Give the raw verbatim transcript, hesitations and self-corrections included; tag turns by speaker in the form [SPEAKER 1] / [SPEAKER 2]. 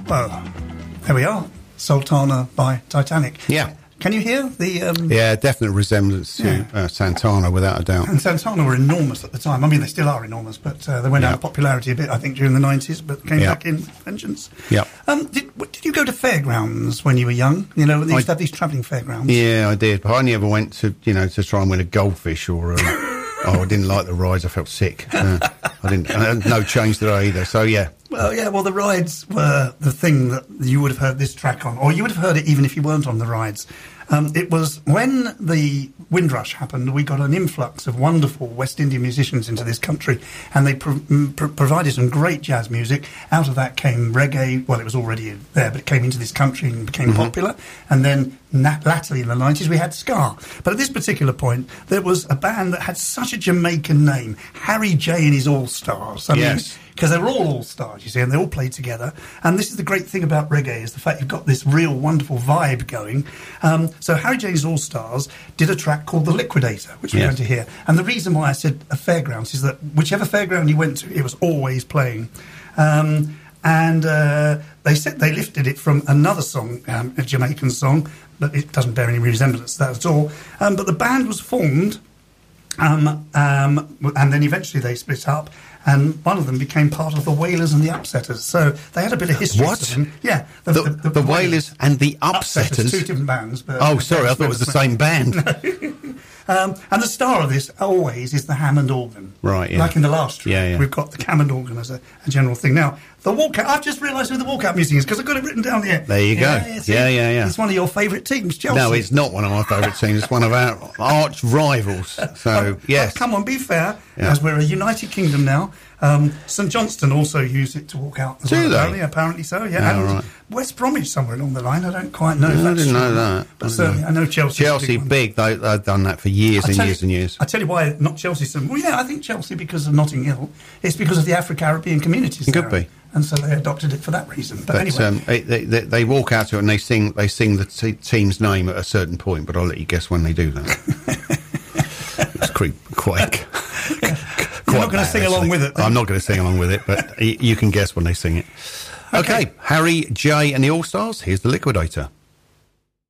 [SPEAKER 1] Well, there we are. Sultana by Titanic.
[SPEAKER 2] Yeah.
[SPEAKER 1] Can you hear the... Um,
[SPEAKER 2] yeah, definite resemblance to
[SPEAKER 1] yeah.
[SPEAKER 2] uh, Santana, without a doubt.
[SPEAKER 1] And Santana were enormous at the time. I mean, they still are enormous, but uh, they went
[SPEAKER 2] yeah.
[SPEAKER 1] out of popularity a bit, I think, during the nineties, but came
[SPEAKER 2] yeah.
[SPEAKER 1] back in with vengeance.
[SPEAKER 2] Yeah.
[SPEAKER 1] Um, did, did you go to fairgrounds when you were young? You know, they used
[SPEAKER 2] I,
[SPEAKER 1] to have these travelling fairgrounds.
[SPEAKER 2] Yeah, I did, but I only ever went to, you know, to try and win a goldfish or... Um, oh, I didn't like the rides. I felt sick. Uh, I didn't... Uh, no change there either, so yeah.
[SPEAKER 1] Well, yeah, well, the rides were the thing that you would have heard this track on, or you would have heard it even if you weren't on the rides. Um, it was when the Windrush happened, we got an influx of wonderful West Indian musicians into this country, and they pro- pro- provided some great jazz music. Out of that came reggae. Well, it was already there, but it came into this country and became mm-hmm. popular. And then nat- latterly in the nineties, we had ska. But at this particular point, there was a band that had such a Jamaican name, Harry J and his All-Stars. I
[SPEAKER 2] yes.
[SPEAKER 1] mean, because they were all all-stars, you see, and they all played together. And this is the great thing about reggae, is the fact you've got this real wonderful vibe going. Um, so Harry Jane's All-Stars did a track called The Liquidator, which we're
[SPEAKER 2] yes.
[SPEAKER 1] going to hear. And the reason why I said a fairgrounds is that whichever fairground you went to, it was always playing. Um, and uh, they said they lifted it from another song, um, a Jamaican song, but it doesn't bear any resemblance to that at all. Um, but the band was formed, um, um, and then eventually they split up. And one of them became part of the Wailers and the Upsetters. So they had a bit of history.
[SPEAKER 2] What?
[SPEAKER 1] To them. Yeah.
[SPEAKER 2] The, the, the, the, the Wailers and the Upsetters?
[SPEAKER 1] Upsetters, two different bands. But
[SPEAKER 2] oh, sorry, I thought it was the same band.
[SPEAKER 1] um, and the star of this always is the Hammond organ.
[SPEAKER 2] Right, yeah.
[SPEAKER 1] Like in the last track,
[SPEAKER 2] yeah, yeah.
[SPEAKER 1] we've got the Hammond organ as a, a general thing. Now, the walkout, I've just realised who the walkout music is, because I've got it written down here.
[SPEAKER 2] There you
[SPEAKER 1] yeah,
[SPEAKER 2] go.
[SPEAKER 1] Yeah,
[SPEAKER 2] yeah, yeah, yeah.
[SPEAKER 1] It's one of your favourite teams, Chelsea.
[SPEAKER 2] No, it's not one of my favourite teams. It's one of our arch rivals. So, yes.
[SPEAKER 1] But come on, be fair,
[SPEAKER 2] yeah.
[SPEAKER 1] as we're a United Kingdom now. Um, St Johnstone also used it to walk out. As
[SPEAKER 2] Do
[SPEAKER 1] well,
[SPEAKER 2] they?
[SPEAKER 1] Apparently, apparently so, yeah.
[SPEAKER 2] Oh,
[SPEAKER 1] and
[SPEAKER 2] right.
[SPEAKER 1] West Bromwich somewhere along the line. I don't quite know
[SPEAKER 2] No,
[SPEAKER 1] if that's
[SPEAKER 2] I didn't
[SPEAKER 1] true.
[SPEAKER 2] know that.
[SPEAKER 1] But
[SPEAKER 2] I
[SPEAKER 1] certainly,
[SPEAKER 2] know.
[SPEAKER 1] I know Chelsea.
[SPEAKER 2] Chelsea,
[SPEAKER 1] big.
[SPEAKER 2] big. They, they've done that for years
[SPEAKER 1] I
[SPEAKER 2] and
[SPEAKER 1] tell
[SPEAKER 2] years
[SPEAKER 1] you,
[SPEAKER 2] and years.
[SPEAKER 1] I tell you why not Chelsea. So, well, yeah, I think Chelsea because of Notting Hill. It's because of the Afro-Caribbean communities.
[SPEAKER 2] It
[SPEAKER 1] there.
[SPEAKER 2] could be.
[SPEAKER 1] And so they adopted it for that reason. But,
[SPEAKER 2] But
[SPEAKER 1] anyway.
[SPEAKER 2] um, they, they, they walk out to it and they sing they sing the t- team's name at a certain point, but I'll let you guess when they do that. It's creep, quake.
[SPEAKER 1] You're not going to sing
[SPEAKER 2] actually.
[SPEAKER 1] along with it, then?
[SPEAKER 2] I'm not going to sing along with it, but y- you can guess when they sing it. Okay, okay. Harry J and the All-Stars, here's The Liquidator.